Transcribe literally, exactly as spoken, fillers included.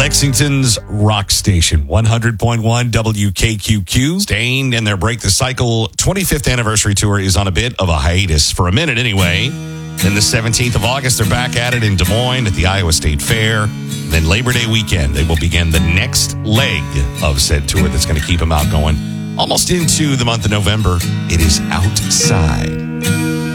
Lexington's rock station, one hundred point one W K Q Q. Staind and their Break the Cycle twenty-fifth anniversary tour is on a bit of a hiatus, for a minute anyway. Then the seventeenth of August, they're back at it in Des Moines at the Iowa State Fair. And then Labor Day weekend, they will begin the next leg of said tour that's going to keep them out going almost into the month of November. It is Outside.